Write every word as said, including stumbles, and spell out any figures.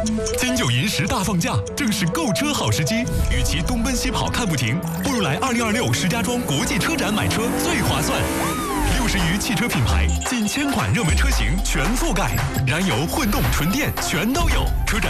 金九银十大放假，正是购车好时机。与其东奔西跑看不停，不如来二零二六石家庄国际车展买车最划算。六十余汽车品牌，近千款热门车型全覆盖，燃油、混动、纯电全都有。车展